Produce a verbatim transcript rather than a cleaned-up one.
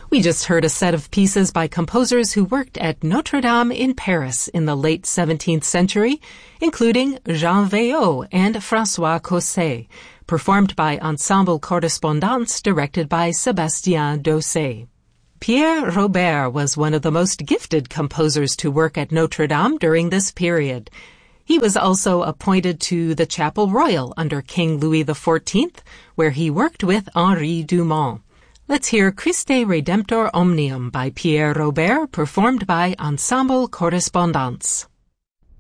We just heard a set of pieces by composers who worked at Notre Dame in Paris in the late seventeenth century, including Jean Veillot and François Cosset, performed by Ensemble Correspondance directed by Sébastien Dosset. Pierre Robert was one of the most gifted composers to work at Notre Dame during this period. He was also appointed to the Chapel Royal under King Louis the fourteenth, where he worked with Henri Dumont. Let's hear Christe Redemptor Omnium by Pierre Robert, performed by Ensemble Correspondance.